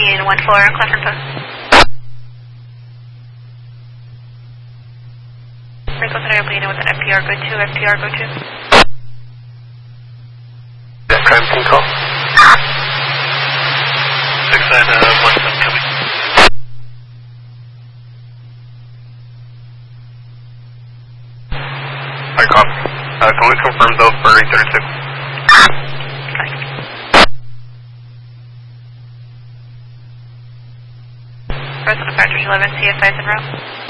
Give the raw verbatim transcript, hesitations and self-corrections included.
in one four on Clefford Post. Franco Federal Plano with an F P R go to, F P R go to. That crime can call. six nine one seven coming. I copy. Uh, can we confirm those for eight thirty-six? President Factors eleven, C S I's en route.